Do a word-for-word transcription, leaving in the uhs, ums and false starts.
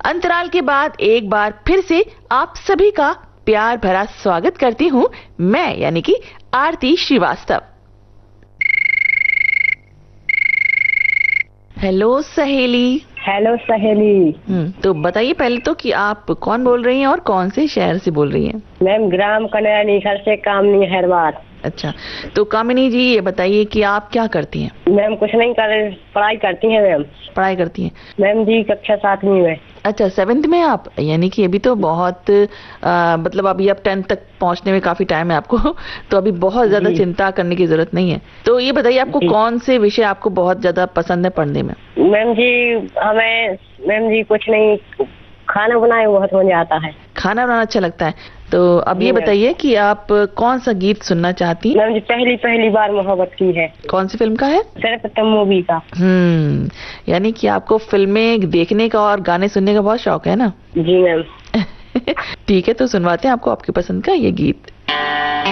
अंतराल के बाद एक बार फिर से आप सभी का प्यार भरा स्वागत करती हूँ मैं, यानी कि आरती श्रीवास्तव। हेलो सहेली। हेलो सहेली। हम्म तो बताइए पहले तो कि आप कौन बोल रही हैं और कौन से शहर से बोल रही हैं? मैम ग्राम कन्हैया घर से कामनी हैदराबाद। अच्छा, तो कामिनी जी ये बताइए कि आप क्या करती हैं? मैम कुछ नहीं कर, पढ़ाई करती हैं मैम। पढ़ाई करती हैं? मैम जी कक्षा सातवीं में। अच्छा, सेवेंथ में आप, यानी कि अभी तो बहुत आ, मतलब अभी आप टेंथ तक पहुंचने में काफी टाइम है आपको तो अभी बहुत ज्यादा चिंता करने की जरूरत नहीं है। तो ये बताइए आपको कौन से विषय आपको बहुत ज्यादा पसंद है पढ़ने में? मैम जी हमें मैम जी कुछ नहीं, खाना बनाए बहुत मजा आता है। खाना बनाना अच्छा लगता है। तो अब ये बताइए कि आप कौन सा गीत सुनना चाहती हैं? मैम जी पहली पहली बार मोहब्बत की है। कौन सी फिल्म का है? सर्वप्रथम मूवी का। हम्म यानी कि आपको फिल्में देखने का और गाने सुनने का बहुत शौक है ना? जी मैम। ठीक है, तो सुनवाते हैं आपको आपकी पसंद का ये गीत।